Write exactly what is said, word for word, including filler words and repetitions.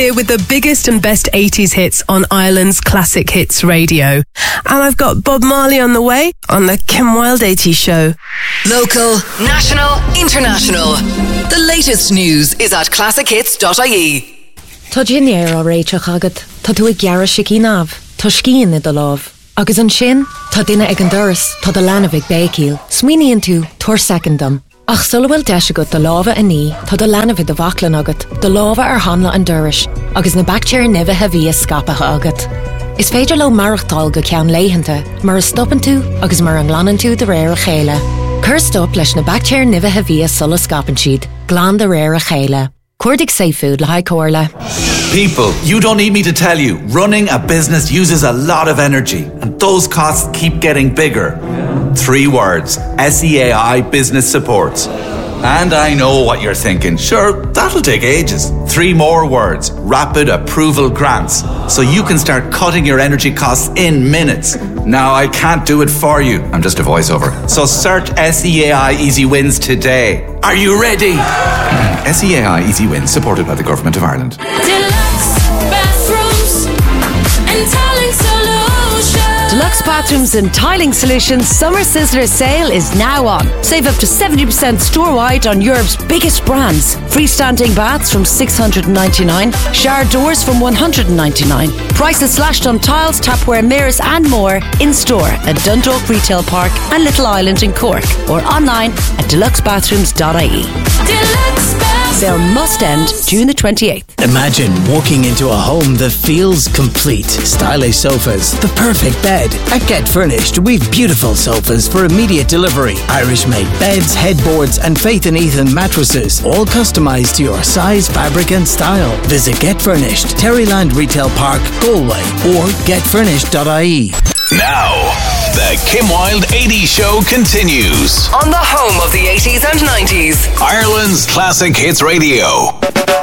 Here with the biggest and best eighties hits on Ireland's Classic Hits Radio. And I've got Bob Marley on the way on the Kim Wilde eighties show. Local, national, international. The latest news is at classic hits dot I E. Tá dinnéir á réiteach agad, tá tú ag gearra sicí náv, tá scían i do láv. Agus an sin, tá duine ag an doras, tá do lana bhig bécíl, smuoiníonn tú tuair secondam. Ach sulhfuil deise go do láva a ní, tá do lana bhig do bhaclan agat, do láva ar hanla an doras, agus na bactéir nibhe a bhí a scapatha agat. Is féidir le marachtáil go ceann léihananta, mar a stopan tú agus mar an ghlanan tú de réir a chéile. Cur stop leis na bactéir nibhe a bhí a sulla scapan siad, glán de réir a chéile. Cuirdig Seafood le haid comhairle. People, you don't need me to tell you, running a business uses a lot of energy, and those costs keep getting bigger. Three words, S E A I Business Supports. And I know what you're thinking, sure, that'll take ages. Three more words, Rapid Approval Grants, so you can start cutting your energy costs in minutes. Now, I can't do it for you, I'm just a voiceover. So search S E A I Easy Wins today. Are you ready? S E A I Easy Wins, supported by the Government of Ireland. Deluxe bathrooms and tiling solutions. Deluxe Bathrooms and Tiling Solutions Summer Sizzler sale is now on. Save up to seventy percent store-wide on Europe's biggest brands. Freestanding baths from six hundred ninety-nine dollars, shower doors from one hundred ninety-nine dollars. Prices slashed on tiles, tapware, mirrors and more in-store at Dundalk Retail Park and Little Island in Cork, or online at deluxe bathrooms dot I E. Deluxe Bathrooms. Sale must end June the twenty-eighth. Imagine walking into a home that feels complete. Stylish sofas, the perfect bed. At Get Furnished, we've beautiful sofas for immediate delivery. Irish-made beds, headboards and Faith and Ethan mattresses, all customised to your size, fabric and style. Visit Get Furnished, Terryland Retail Park, Galway, or get furnished dot I E. Now, the Kim Wilde eighties show continues On the home of the eighties and nineties. Ireland's Classic Hits Radio.